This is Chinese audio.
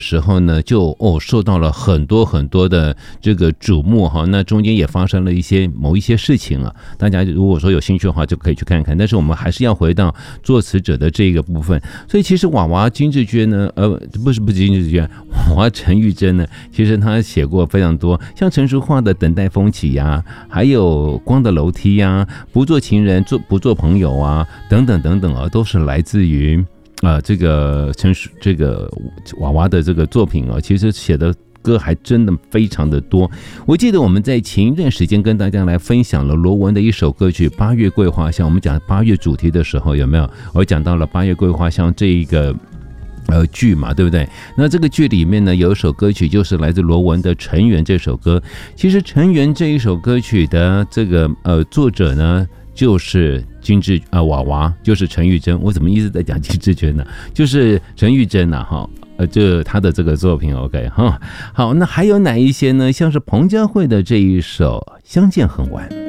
时候呢，就受到了很多很多的这个瞩目哈。那中间也发生了某一些事情啊，大家如果说有兴趣的话，就可以去看看。但是我们还是要回到作词者的这个部分。所以其实娃娃金智娟呢，不是金智娟，娃娃陈玉珍呢，其实她写过非常多，像陈淑桦的《等待风起》呀，还有《光的楼梯》呀，《不做情人不做朋友》啊，等等等等啊，都是来自于这个娃娃的这个作品啊，其实写的歌还真的非常的多。我记得我们在前一段时间跟大家来分享了罗文的一首歌曲《八月桂花香》，我们讲8月主题的时候有没有？我讲到了《八月桂花香》这一个剧嘛，对不对？那这个剧里面呢，有一首歌曲就是来自罗文的《尘缘》这首歌。其实《尘缘》这一首歌曲的这个作者呢，就是娃娃，就是陈玉珍。我怎么一直在讲金智娟呢？就是陈玉珍啊，哈。就他的这个作品 ，OK 哈。好，那还有哪一些呢？像是彭佳慧的这一首《相见恨晚》。